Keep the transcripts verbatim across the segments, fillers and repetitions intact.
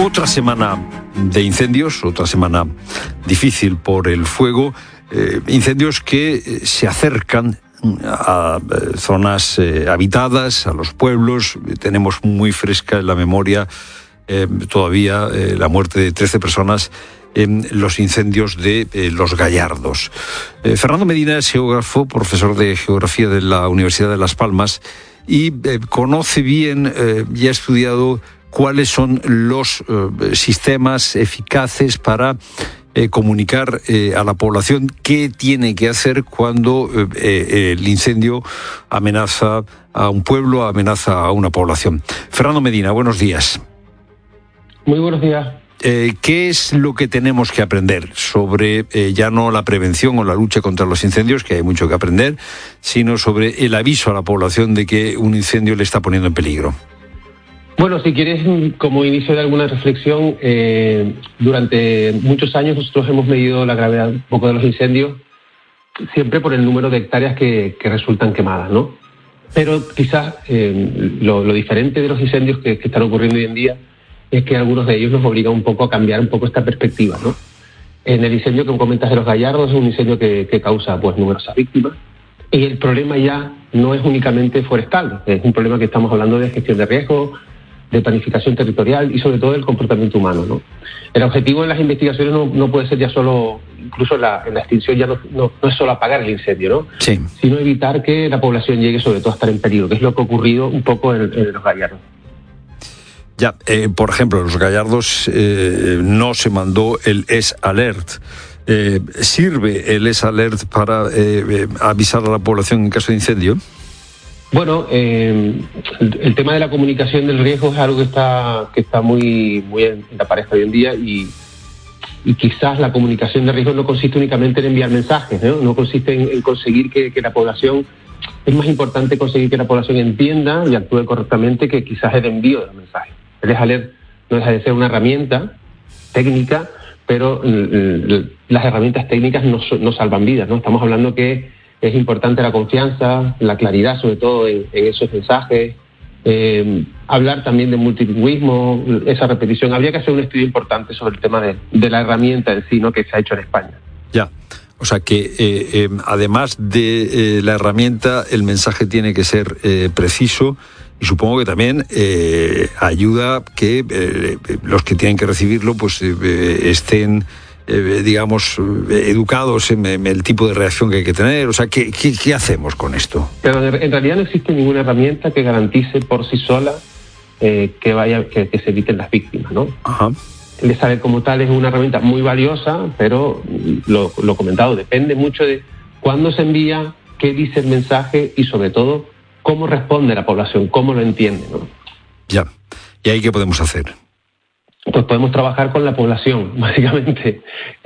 Otra semana de incendios, otra semana difícil por el fuego, eh, incendios que se acercan a zonas eh, habitadas, a los pueblos. Tenemos muy fresca en la memoria eh, todavía eh, la muerte de trece personas en los incendios de eh, Los Gallardos. Eh, Fernando Medina es geógrafo, profesor de geografía de la Universidad de Las Palmas y eh, conoce bien eh, y ha estudiado cuáles son los eh, sistemas eficaces para eh, comunicar eh, a la población qué tiene que hacer cuando eh, eh, el incendio amenaza a un pueblo, amenaza a una población. Fernando Medina, buenos días. Muy buenos días. Eh, ¿Qué es lo que tenemos que aprender sobre eh, ya no la prevención o la lucha contra los incendios, que hay mucho que aprender, sino sobre el aviso a la población de que un incendio le está poniendo en peligro? Bueno, si quieres, como inicio de alguna reflexión, eh, durante muchos años nosotros hemos medido la gravedad un poco de los incendios, siempre por el número de hectáreas que, que resultan quemadas, ¿no? Pero quizás eh, lo, lo diferente de los incendios que, que están ocurriendo hoy en día es que algunos de ellos nos obligan un poco a cambiar un poco esta perspectiva, ¿no? En el incendio que comentas de Los Gallardos es un incendio que, que causa pues numerosas víctimas, y el problema ya no es únicamente forestal, es un problema que estamos hablando de gestión de riesgos, de planificación territorial y sobre todo del comportamiento humano, ¿no? El objetivo de las investigaciones no, no puede ser ya solo, incluso en la, en la extinción ya no, no, no es solo apagar el incendio, ¿no? Sí. Sino evitar que la población llegue sobre todo a estar en peligro, que es lo que ha ocurrido un poco en, en Los Gallardos. Ya, eh, por ejemplo, en Los Gallardos eh, no se mandó el S Alert. Eh, ¿Sirve el S Alert para eh, eh, avisar a la población en caso de incendio? Bueno, eh, el, el tema de la comunicación del riesgo es algo que está que está muy muy en la palestra hoy en día, y, y quizás la comunicación de riesgo no consiste únicamente en enviar mensajes, ¿no? No consiste en, en conseguir que, que la población... Es más importante conseguir que la población entienda y actúe correctamente que quizás el envío de los mensajes. El S Alert no deja de ser una herramienta técnica, pero l- las herramientas técnicas no, no salvan vidas, ¿no? Estamos hablando que es importante la confianza, la claridad sobre todo en, en esos mensajes, eh, hablar también de multilingüismo, esa repetición. Habría que hacer un estudio importante sobre el tema de, de la herramienta en sí, ¿no?, que se ha hecho en España. Ya, o sea que eh, eh, además de eh, la herramienta, el mensaje tiene que ser eh, preciso, y supongo que también eh, ayuda que eh, los que tienen que recibirlo pues eh, estén... Eh, digamos, educados en, en el tipo de reacción que hay que tener. O sea, ¿qué, qué, qué hacemos con esto? Pero en realidad no existe ninguna herramienta que garantice por sí sola eh, que vaya que, que se eviten las víctimas, ¿no? Ajá. El S Alert como tal es una herramienta muy valiosa, pero lo, lo comentado, depende mucho de cuándo se envía, qué dice el mensaje y sobre todo cómo responde la población, cómo lo entiende, ¿no? Ya. ¿Y ahí qué podemos hacer? Pues podemos trabajar con la población, básicamente.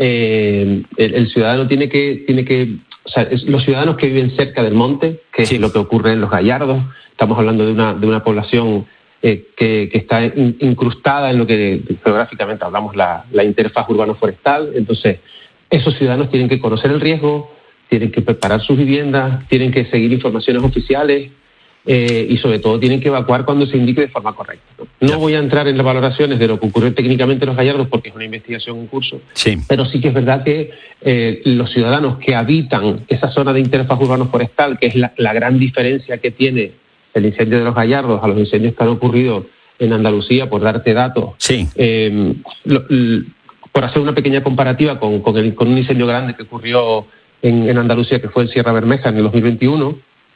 Eh, el, el ciudadano tiene que, tiene que, o sea, es, los ciudadanos que viven cerca del monte, que sí. Es lo que ocurre en Los Gallardos. Estamos hablando de una, de una población eh, que, que está in, incrustada en lo que geográficamente hablamos la, la interfaz urbano-forestal. Entonces, esos ciudadanos tienen que conocer el riesgo, tienen que preparar sus viviendas, tienen que seguir informaciones oficiales. Eh, y sobre todo tienen que evacuar cuando se indique de forma correcta, ¿no? No voy a entrar en las valoraciones de lo que ocurrió técnicamente en Los Gallardos porque es una investigación en curso, sí. Pero sí que es verdad que eh, los ciudadanos que habitan esa zona de interfaz urbano-forestal, que es la, la gran diferencia que tiene el incendio de Los Gallardos a los incendios que han ocurrido en Andalucía, por darte datos, sí. eh, lo, l, por hacer una pequeña comparativa con, con, el, con un incendio grande que ocurrió en, en Andalucía, que fue en Sierra Bermeja en el dos mil veintiuno.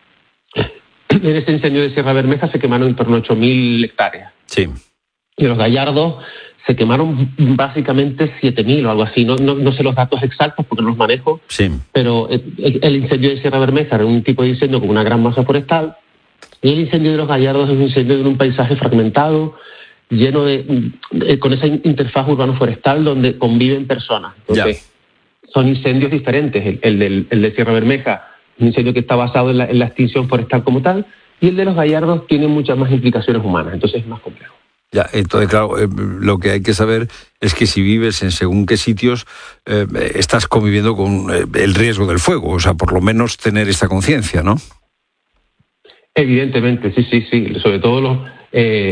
En ese incendio de Sierra Bermeja se quemaron en torno a ocho mil hectáreas. Sí. Y en Los Gallardos se quemaron básicamente siete mil o algo así. No, no, no sé los datos exactos porque no los manejo. Sí. Pero el, el incendio de Sierra Bermeja era un tipo de incendio con una gran masa forestal. Y el incendio de Los Gallardos es un incendio de un paisaje fragmentado, lleno de, de con esa interfaz urbano-forestal donde conviven personas. Entonces, ya. Son incendios diferentes. El, el, del, el de Sierra Bermeja, un incendio que está basado en la, en la extinción forestal como tal, y el de Los Gallardos tiene muchas más implicaciones humanas, entonces es más complejo. Ya, entonces, claro, eh, lo que hay que saber es que si vives en según qué sitios, eh, estás conviviendo con eh, el riesgo del fuego, o sea, por lo menos tener esta conciencia, ¿no? Evidentemente, sí, sí, sí, sobre todo los... Eh,